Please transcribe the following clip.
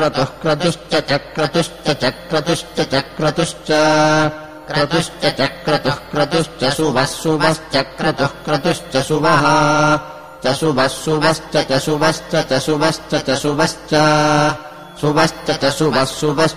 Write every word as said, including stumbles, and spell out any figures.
क्रतुः क्रतुश्च चक्रतुश्च चक्रतुश्च चक्रतुश्च क्रतुश्च चक्रतुः क्रतुश्च शुभः शुभश्च क्रतुः क्रतुश्च शुभः चशुभः शुभश्च चशुभश्च चशुभश्च चशुभश्च शुभश्च चशुभः शुभश्च